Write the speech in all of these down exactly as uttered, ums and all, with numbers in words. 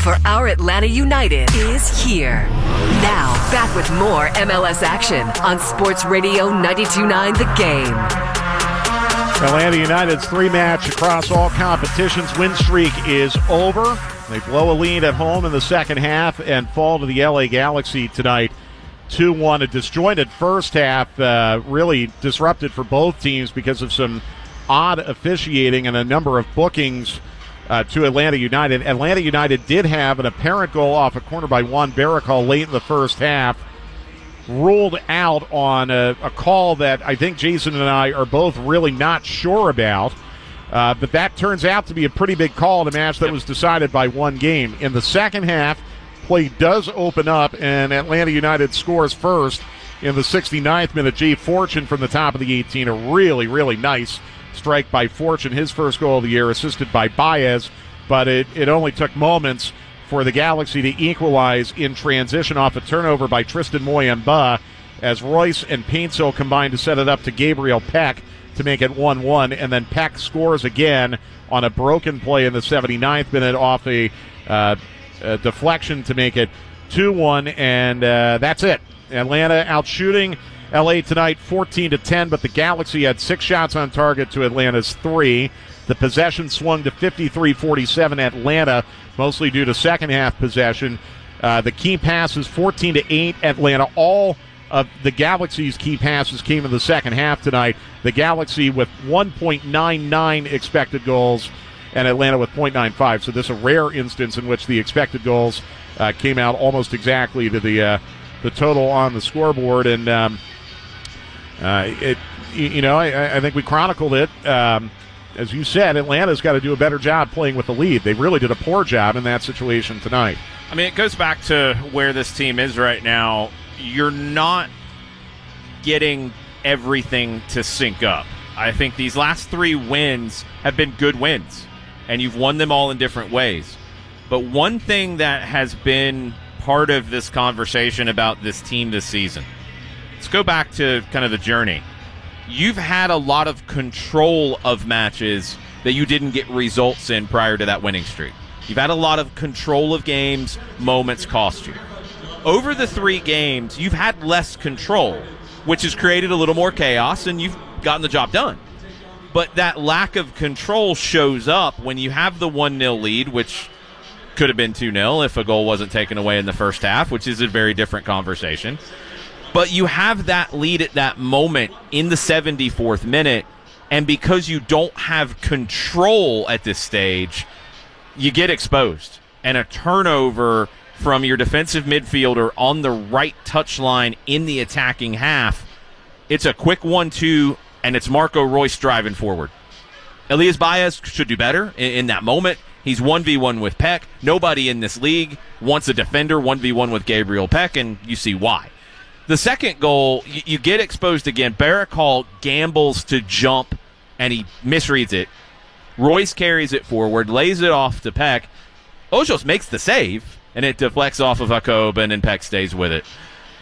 for our Atlanta United is here. Now, back with more M L S action on Sports Radio ninety-two point nine The Game. Atlanta United's three-match across all competitions win streak is over. They blow a lead at home in the second half and fall to the L A Galaxy tonight. two one, a disjointed first half, uh, really disrupted for both teams because of some odd officiating and a number of bookings uh, to Atlanta United. Atlanta United did have an apparent goal off a corner by Juan Barracol late in the first half, ruled out on a, a call that I think Jason and I are both really not sure about. Uh, but that turns out to be a pretty big call in a match that was decided by one game. In the second half, play does open up, and Atlanta United scores first in the sixty-ninth minute. G. Fortune from the top of the eighteen. A really, really nice strike by Fortune. His first goal of the year, assisted by Baez. But it, it only took moments for the Galaxy to equalize in transition off a turnover by Tristan Moyamba as Royce and Paintsville combined to set it up to Gabriel Peck to make it one one, and then Peck scores again on a broken play in the seventy-ninth minute off a, uh, a deflection to make it two one, and uh, that's it. Atlanta out shooting L A tonight fourteen to ten, but the Galaxy had six shots on target to Atlanta's three. The possession swung to fifty-three forty-seven Atlanta, mostly due to second half possession. Uh, the key passes fourteen to eight Atlanta. All of the Galaxy's key passes came in the second half tonight. The Galaxy with one point nine nine expected goals and Atlanta with point nine five. So this is a rare instance in which the expected goals uh, came out almost exactly to the uh, the total on the scoreboard. And, um, uh, it, you know, I, I think we chronicled it. Um, as you said, Atlanta's got to do a better job playing with the lead. They really did a poor job in that situation tonight. I mean, it goes back to where this team is right now. You're not getting everything to sync up. I think these last three wins have been good wins, and you've won them all in different ways. But one thing that has been part of this conversation about this team this season, let's go back to kind of the journey. You've had a lot of control of matches that you didn't get results in prior to that winning streak. You've had a lot of control of games, moments cost you. Over the three games, you've had less control, which has created a little more chaos, and you've gotten the job done. But that lack of control shows up when you have the one nil lead, which could have been two nil if a goal wasn't taken away in the first half, which is a very different conversation. But you have that lead at that moment in the seventy-fourth minute, and because you don't have control at this stage, you get exposed. And a turnover from your defensive midfielder on the right touchline in the attacking half, it's a quick one two, and it's Marco Royce driving forward. Elias Baez should do better in, in that moment. He's one v one with Peck. Nobody in this league wants a defender one v one with Gabriel Peck, and you see why. The second goal, you, you get exposed again. Barracol gambles to jump, and he misreads it. Royce carries it forward, lays it off to Peck. Ojos makes the save, and it deflects off of Jacob, and then Peck stays with it.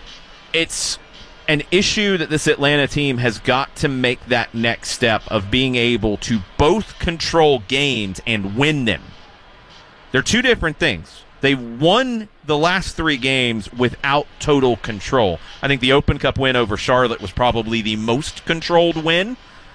It's an issue that this Atlanta team has got to make that next step of being able to both control games and win them. They're two different things. They won the last three games without total control. I think the Open Cup win over Charlotte was probably the most controlled win.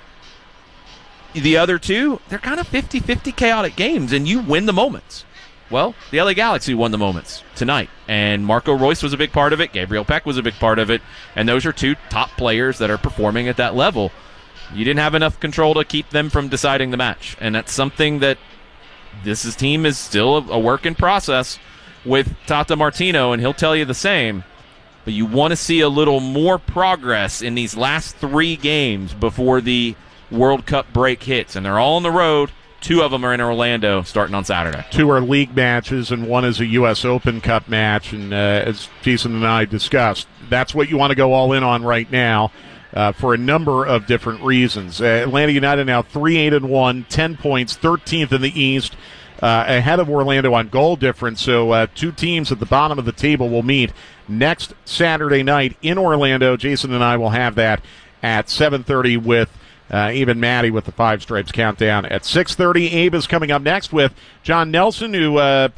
The other two, they're kind of fifty-fifty chaotic games, and you win the moments. Well, the L A Galaxy won the moments tonight, and Marco Royce was a big part of it. Gabriel Peck was a big part of it, and those are two top players that are performing at that level. You didn't have enough control to keep them from deciding the match, and that's something that this is, team is still a, a work in process with Tata Martino, and he'll tell you the same. But you want to see a little more progress in these last three games before the World Cup break hits, and they're all on the road. Two of them are in Orlando starting on Saturday. Two are league matches, and one is a U S Open Cup match. And uh, as Jason and I discussed, that's what you want to go all in on right now uh, for a number of different reasons. Uh, Atlanta United now three eight and one, ten points, thirteenth in the East, uh, ahead of Orlando on goal difference. So uh, two teams at the bottom of the table will meet next Saturday night in Orlando. Jason and I will have that at seven thirty with Uh, even Maddie with the Five Stripes Countdown at six thirty. Abe is coming up next with John Nelson, who uh,